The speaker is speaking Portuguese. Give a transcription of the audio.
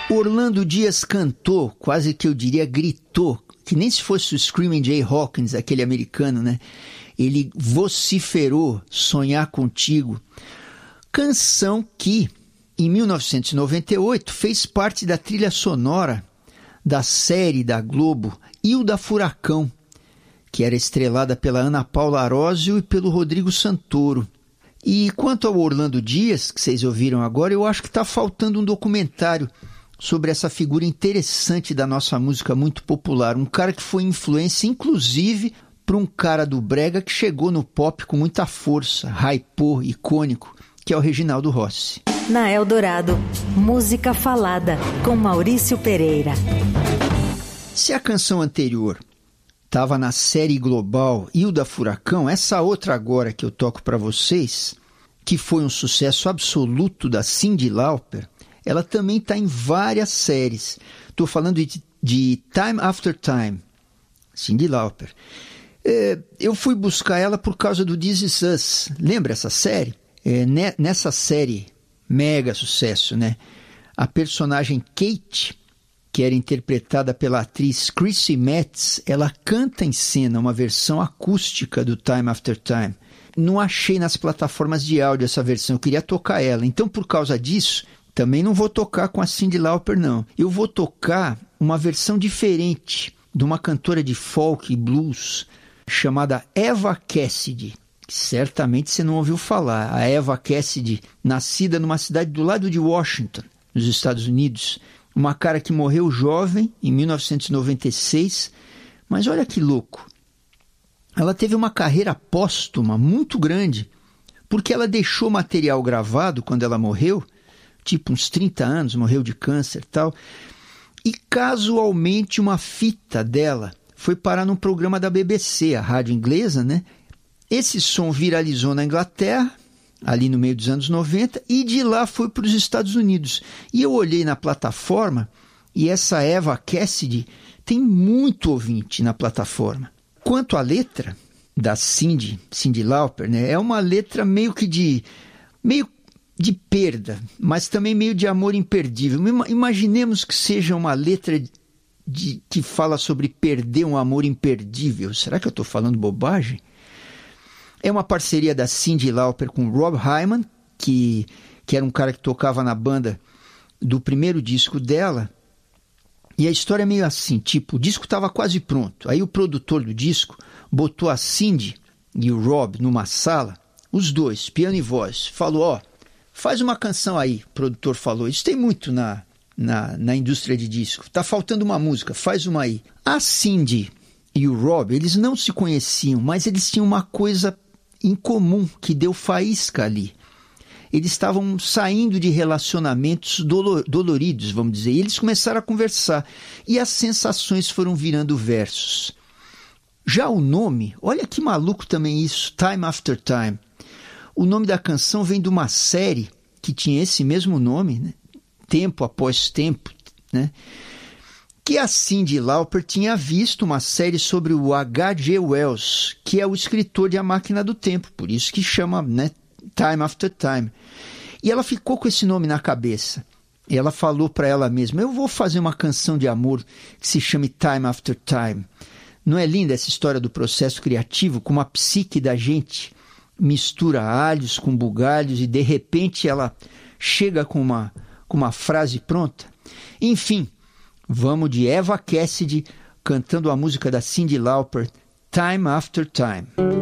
Orlando Dias cantou, quase que eu diria gritou, que nem se fosse o Screaming Jay Hawkins, aquele americano, né? Ele vociferou Sonhar Contigo, canção que, em 1998, fez parte da trilha sonora da série da Globo Hilda Furacão, que era estrelada pela Ana Paula Arósio e pelo Rodrigo Santoro. E quanto ao Orlando Dias, que vocês ouviram agora, eu acho que está faltando um documentário sobre essa figura interessante da nossa música muito popular, um cara que foi influência, inclusive, para um cara do brega que chegou no pop com muita força, hypou, icônico, que é o Reginaldo Rossi. Na Eldorado, Música Falada, com Maurício Pereira. Se a canção anterior estava na série global Hilda Furacão, essa outra agora que eu toco para vocês, que foi um sucesso absoluto da Cyndi Lauper, ela também está em várias séries. Estou falando de Time After Time, Cyndi Lauper. Eu fui buscar ela por causa do This Is Us. Lembra essa série? Nessa série, mega sucesso, né? A personagem Kate, que era interpretada pela atriz Chrissy Metz, ela canta em cena uma versão acústica do Time After Time. Não achei nas plataformas de áudio essa versão, eu queria tocar ela. Então, por causa disso, também não vou tocar com a Cyndi Lauper, não. Eu vou tocar uma versão diferente de uma cantora de folk e blues chamada Eva Cassidy, que certamente você não ouviu falar. A Eva Cassidy, nascida numa cidade do lado de Washington, nos Estados Unidos, uma cara que morreu jovem, em 1996, mas olha que louco. Ela teve uma carreira póstuma muito grande, porque ela deixou material gravado quando ela morreu, tipo uns 30 anos, morreu de câncer e tal, e casualmente uma fita dela foi parar num programa da BBC, a rádio inglesa, né? Esse som viralizou na Inglaterra, ali no meio dos anos 90, e de lá foi para os Estados Unidos. E eu olhei na plataforma, e essa Eva Cassidy tem muito ouvinte na plataforma. Quanto à letra da Cyndi Lauper, né, é uma letra meio de perda, mas também meio de amor imperdível. Imaginemos que seja uma letra que fala sobre perder um amor imperdível. Será que eu estou falando bobagem? É uma parceria da Cyndi Lauper com Rob Hyman, que era um cara que tocava na banda do primeiro disco dela. E a história é meio assim, tipo, o disco estava quase pronto. Aí o produtor do disco botou a Cyndi e o Rob numa sala, os dois, piano e voz, falou, faz uma canção aí, o produtor falou. Isso tem muito na indústria de disco. Tá faltando uma música, faz uma aí. A Cyndi e o Rob, eles não se conheciam, mas eles tinham uma coisa em comum que deu faísca ali. Eles estavam saindo de relacionamentos doloridos, vamos dizer, e eles começaram a conversar. E as sensações foram virando versos. Já o nome, olha que maluco também isso, Time After Time. O nome da canção vem de uma série que tinha esse mesmo nome, né? Tempo após tempo, né? Que a Cyndi Lauper tinha visto uma série sobre o H.G. Wells, que é o escritor de A Máquina do Tempo, por isso que chama, né, Time After Time. E ela ficou com esse nome na cabeça. E ela falou para ela mesma, eu vou fazer uma canção de amor que se chame Time After Time. Não é linda essa história do processo criativo, como a psique da gente mistura alhos com bugalhos e de repente ela chega com uma frase pronta? Enfim, vamos de Eva Cassidy cantando a música da Cyndi Lauper, Time After Time.